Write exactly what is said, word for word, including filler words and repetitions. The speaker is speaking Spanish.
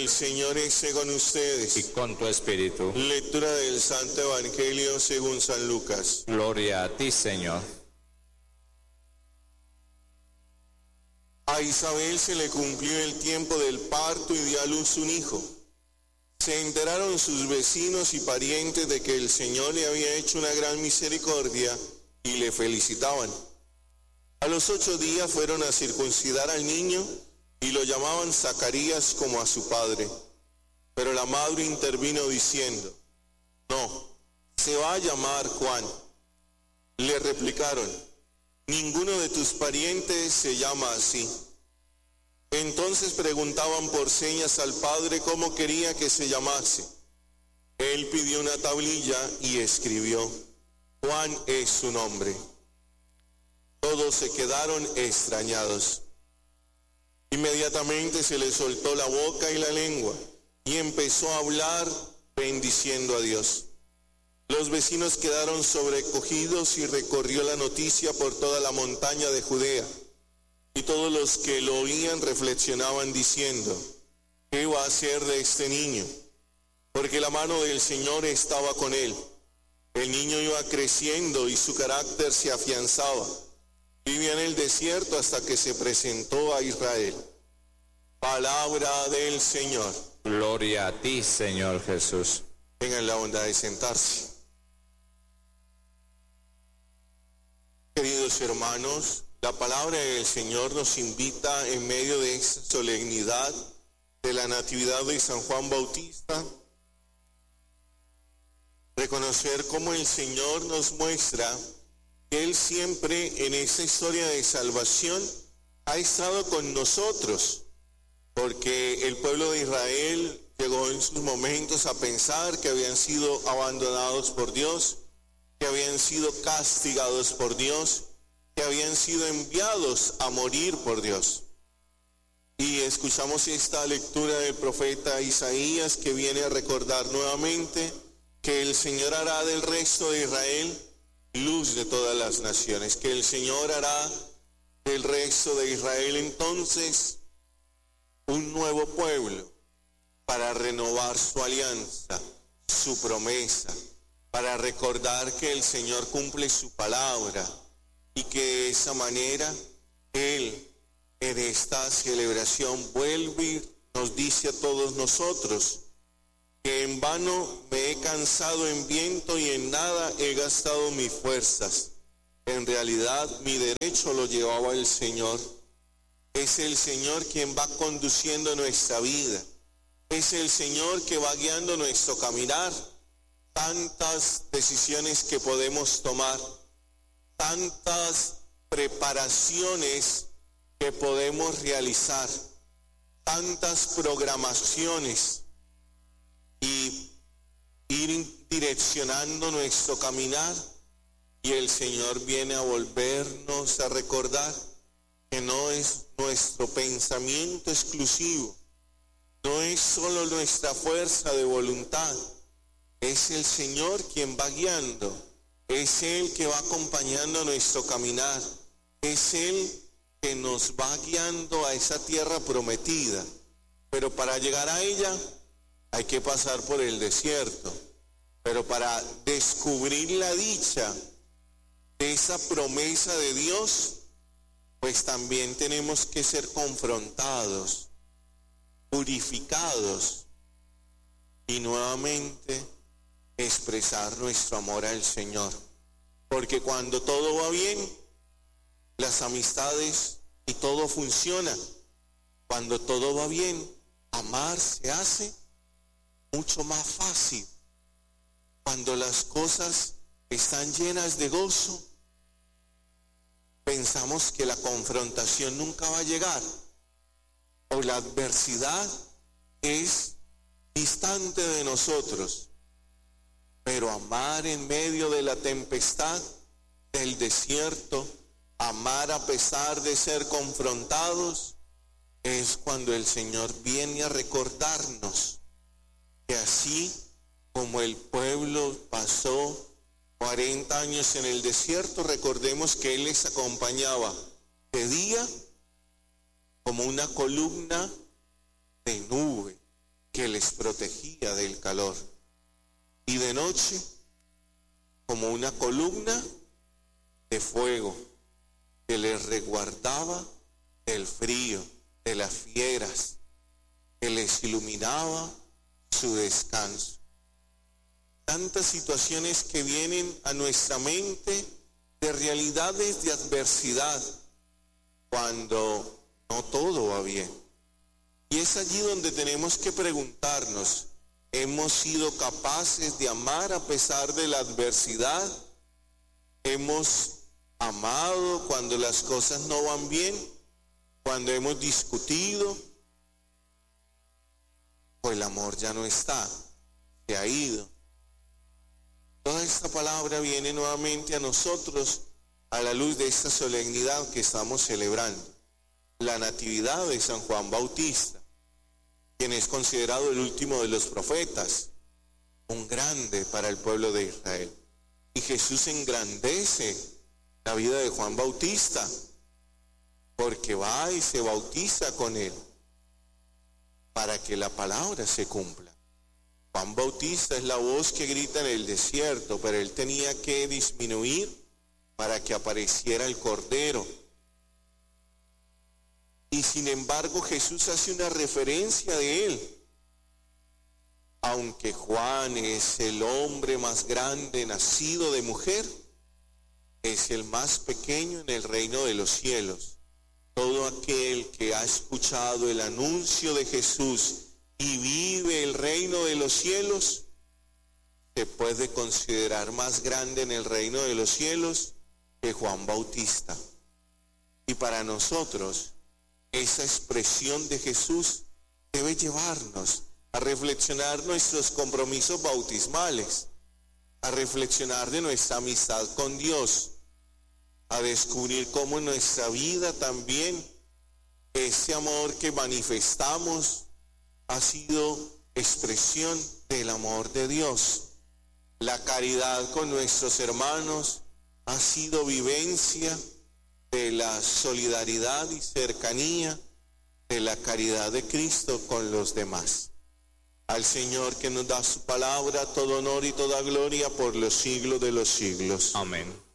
El Señor esté con ustedes. Y con tu espíritu. Lectura del Santo Evangelio según San Lucas. Gloria a ti, Señor. A Isabel se le cumplió el tiempo del parto y dio a luz un hijo. Se enteraron sus vecinos y parientes de que el Señor le había hecho una gran misericordia y le felicitaban. A los ocho días fueron a circuncidar al niño y lo llamaban Zacarías como a su padre. Pero la madre intervino diciendo: no, se va a llamar Juan. Le replicaron: ninguno de tus parientes se llama así. Entonces preguntaban por señas al padre cómo quería que se llamase. Él pidió una tablilla y escribió: Juan es su nombre. Todos se quedaron extrañados. Inmediatamente se le soltó la boca y la lengua y empezó a hablar bendiciendo a Dios. Los vecinos quedaron sobrecogidos y recorrió la noticia por toda la montaña de Judea. Y todos los que lo oían reflexionaban diciendo: ¿qué va a hacer de este niño? Porque la mano del Señor estaba con él. El niño iba creciendo y su carácter se afianzaba. Vivía en el desierto hasta que se presentó a Israel. Palabra del Señor. Gloria a ti, Señor Jesús. Tengan la bondad de sentarse. Queridos hermanos, la palabra del Señor nos invita en medio de esta solemnidad de la Natividad de San Juan Bautista, reconocer cómo el Señor nos muestra que Él siempre en esta historia de salvación ha estado con nosotros, porque el pueblo de Israel llegó en sus momentos a pensar que habían sido abandonados por Dios, que habían sido castigados por Dios, que habían sido enviados a morir por Dios. Y escuchamos esta lectura del profeta Isaías que viene a recordar nuevamente que el Señor hará del resto de Israel luz de todas las naciones, que el Señor hará del resto de Israel entonces un nuevo pueblo para renovar su alianza, su promesa, para recordar que el Señor cumple su palabra y que de esa manera Él en esta celebración vuelve y nos dice a todos nosotros que en vano me he cansado en viento y en nada he gastado mis fuerzas. En realidad mi derecho lo llevaba el Señor. Es el Señor quien va conduciendo nuestra vida. Es el Señor que va guiando nuestro caminar. Tantas decisiones que podemos tomar, tantas preparaciones que podemos realizar, tantas programaciones y ir direccionando nuestro caminar, y el Señor viene a volvernos a recordar que no es nuestro pensamiento exclusivo, no es solo nuestra fuerza de voluntad, es el Señor quien va guiando, es Él que va acompañando nuestro caminar, es Él que nos va guiando a esa tierra prometida, pero para llegar a ella hay que pasar por el desierto, pero para descubrir la dicha de esa promesa de Dios, pues también tenemos que ser confrontados, purificados y nuevamente expresar nuestro amor al Señor. Porque cuando todo va bien, las amistades y todo funciona. Cuando todo va bien, amar se hace mucho más fácil. Cuando las cosas están llenas de gozo, pensamos que la confrontación nunca va a llegar, o la adversidad es distante de nosotros. Pero amar en medio de la tempestad, del desierto, amar a pesar de ser confrontados, es cuando el Señor viene a recordarnos que así como el pueblo pasó cuarenta años en el desierto, recordemos que Él les acompañaba de día como una columna de nube que les protegía del calor. Y de noche, como una columna de fuego que les resguardaba del frío, de las fieras, que les iluminaba su descanso. Tantas situaciones que vienen a nuestra mente de realidades de adversidad, cuando no todo va bien. Y es allí donde tenemos que preguntarnos, ¿hemos sido capaces de amar a pesar de la adversidad? ¿Hemos amado cuando las cosas no van bien? ¿Cuando hemos discutido? Pues el amor ya no está, se ha ido. Toda esta palabra viene nuevamente a nosotros a la luz de esta solemnidad que estamos celebrando, la Natividad de San Juan Bautista, quien es considerado el último de los profetas, un grande para el pueblo de Israel. Y Jesús engrandece la vida de Juan Bautista, porque va y se bautiza con él, para que la palabra se cumpla. Juan Bautista es la voz que grita en el desierto, pero él tenía que disminuir para que apareciera el Cordero. Y sin embargo Jesús hace una referencia de él. Aunque Juan es el hombre más grande nacido de mujer, es el más pequeño en el reino de los cielos. Todo aquel que ha escuchado el anuncio de Jesús y vive el reino de los cielos, se puede considerar más grande en el reino de los cielos que Juan Bautista. Y para nosotros, esa expresión de Jesús debe llevarnos a reflexionar nuestros compromisos bautismales, a reflexionar de nuestra amistad con Dios, a descubrir cómo en nuestra vida también ese amor que manifestamos ha sido expresión del amor de Dios. La caridad con nuestros hermanos ha sido vivencia de la solidaridad y cercanía de la caridad de Cristo con los demás. Al Señor, que nos da su palabra, todo honor y toda gloria por los siglos de los siglos. Amén.